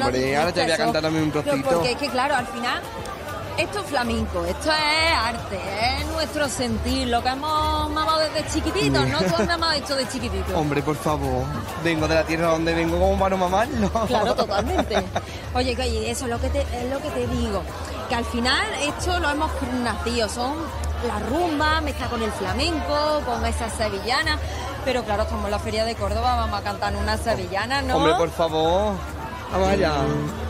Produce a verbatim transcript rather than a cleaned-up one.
Hombre, ahora te voy a cantar también un trocito. Porque es que, claro, al final, esto es flamenco, esto es arte, es nuestro sentir, lo que hemos mamado desde chiquititos, ¿no? Tú has mamado esto de chiquitito. Hombre, por favor, vengo de la tierra donde vengo, ¿cómo para no mamarlo? Claro, totalmente. Oye, que oye, eso es lo que te, es lo que te digo, que al final esto lo hemos nacido, son la rumba, mezcla con el flamenco, con esas sevillanas, pero claro, estamos en la Feria de Córdoba, vamos a cantar unas sevillanas, ¿no? Hombre, por favor, vamos allá.